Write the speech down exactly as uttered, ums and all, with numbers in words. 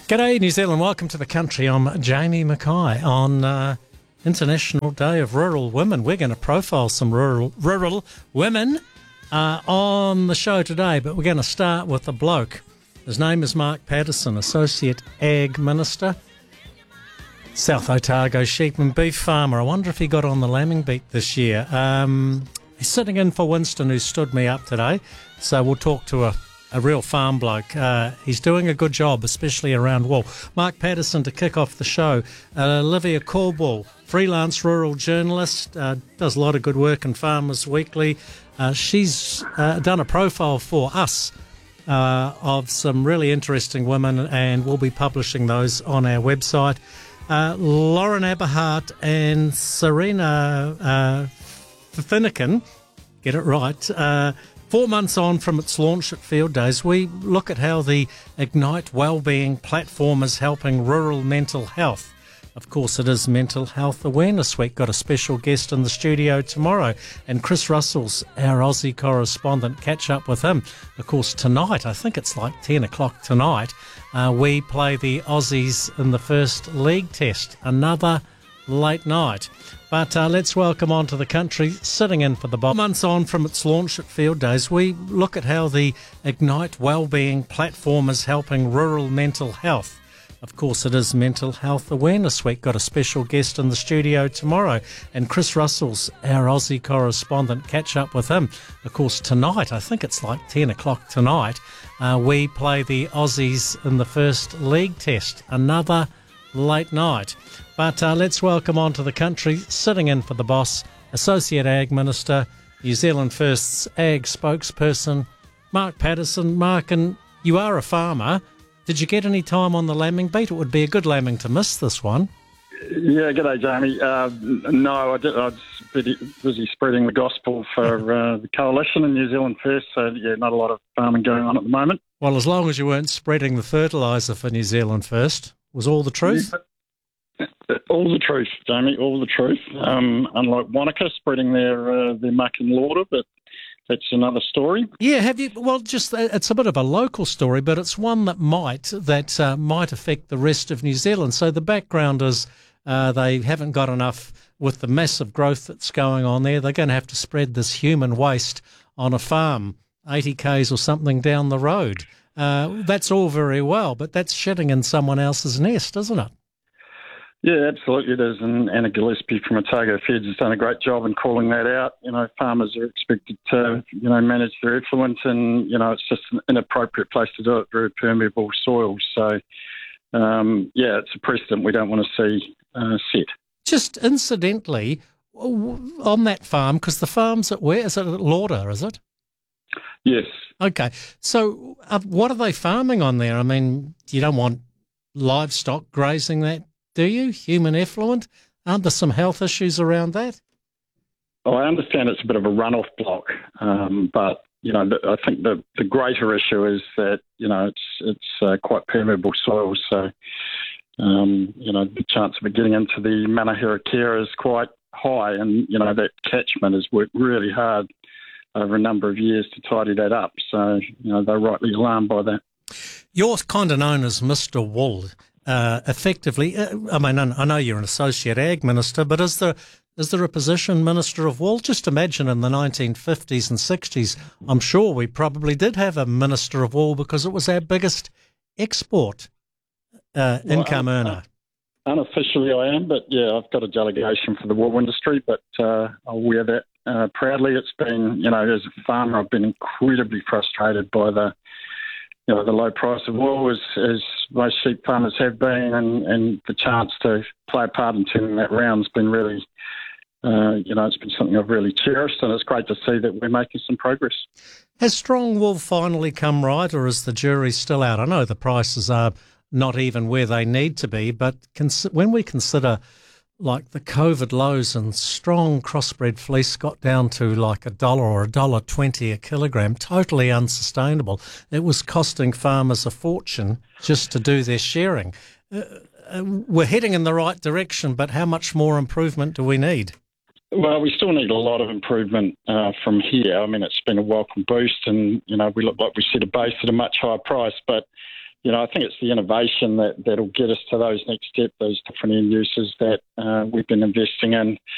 G'day New Zealand, welcome to the country. I'm Jamie Mackay. On uh, International Day of Rural Women, we're going to profile some rural rural women uh, on the show today, but we're going to start with a bloke. His name is Mark Patterson, Associate Ag Minister, South Otago sheep and beef farmer. I wonder if he got on the lambing beat this year. Um, he's sitting in for Winston, who stood me up today, so we'll talk to a A real farm bloke. Uh, he's doing a good job, especially around wool. Mark Patterson to kick off the show. Uh, Olivia Caldwell, freelance rural journalist, uh, does a lot of good work in Farmers Weekly. Uh, she's uh, done a profile for us uh, of some really interesting women, and we'll be publishing those on our website. Uh, Lauren Aberhart and Serena uh, Finnegan, get it right, uh, Four months on from its launch at Field Days, we look at how the Ignite Wellbeing platform is helping rural mental health. Of course, it is Mental Health Awareness Week. Got a special guest in the studio tomorrow, and Chris Russell's our Aussie correspondent. Catch up with him. Of course, tonight, I think it's like ten o'clock tonight, uh, we play the Aussies in the first league test. Another late night. But uh, let's welcome onto the country, sitting in for the boss. Months on from its launch at Field Days, we look at how the Ignite Wellbeing platform is helping rural mental health. Of course, it is Mental Health Awareness Week. Got a special guest in the studio tomorrow, and Chris Russell's our Aussie correspondent. Catch up with him. Of course, tonight, I think it's like ten o'clock tonight, uh, we play the Aussies in the first league test. Another late night. But uh, let's welcome onto the country, sitting in for the boss, Associate Ag Minister, New Zealand First's Ag spokesperson, Mark Patterson. Mark, and you are a farmer. Did you get any time on the lambing beat? It would be a good lambing to miss this one. Yeah, g'day, Jamie. Uh, no, I, did, I was busy, busy spreading the gospel for uh, the coalition in New Zealand First, so yeah, not a lot of farming going on at the moment. Well, as long as you weren't spreading the fertiliser for New Zealand First, was all the truth? Yeah. All the truth, Jamie, all the truth. Um, unlike Wanaka spreading their uh, their muck and lauder, but that's another story. Yeah, have you? Well, just it's a bit of a local story, but it's one that might that uh, might affect the rest of New Zealand. So the background is uh, they haven't got enough with the massive growth that's going on there. They're going to have to spread this human waste on a farm, eighty kays or something down the road. Uh, that's all very well, but that's shitting in someone else's nest, isn't it? Yeah, absolutely it is. And Anna Gillespie from Otago Feds has done a great job in calling that out. You know, farmers are expected to, you know, manage their effluent, and, you know, it's just an inappropriate place to do it, very permeable soils. So, um, yeah, it's a precedent we don't want to see uh, set. Just incidentally, on that farm, because the farm's at where? Is it at Lauder, is it? Yes. Okay. So uh, what are they farming on there? I mean, you don't want livestock grazing that, do you? Human effluent? Aren't there some health issues around that? Oh, I understand it's a bit of a runoff block, um, but, you know, I think the, the greater issue is that, you know, it's it's uh, quite permeable soil, so, um, you know, the chance of it getting into the Manahira care is quite high, and, you know, that catchment has worked really hard over a number of years to tidy that up, so, you know, they're rightly alarmed by that. You're kind of known as Mister Wool. Uh, effectively, uh, I mean, I know you're an Associate Ag Minister, but is there is there a position Minister of Wool? Just imagine in the nineteen fifties and sixties, I'm sure we probably did have a Minister of Wool because it was our biggest export uh, well, income un- earner. Unofficially I am, but yeah, I've got a delegation for the wool industry, but uh, I'll wear that uh, proudly. It's been, you know, as a farmer, I've been incredibly frustrated by the You know, the low price of wool, as, as most sheep farmers have been, and, and the chance to play a part in turning that round has been really, uh, you know, it's been something I've really cherished, and it's great to see that we're making some progress. Has strong wool finally come right, or is the jury still out? I know the prices are not even where they need to be, but cons- when we consider like the COVID lows and strong crossbred fleece got down to like a dollar or a dollar twenty a kilogram, totally unsustainable. It was costing farmers a fortune just to do their shearing. Uh, uh, we're heading in the right direction, but how much more improvement do we need? Well, we still need a lot of improvement uh, from here. I mean, it's been a welcome boost, and, you know, we look like we set a base at a much higher price, but you know, I think it's the innovation that, that'll get us to those next steps, those different end uses that uh, we've been investing in.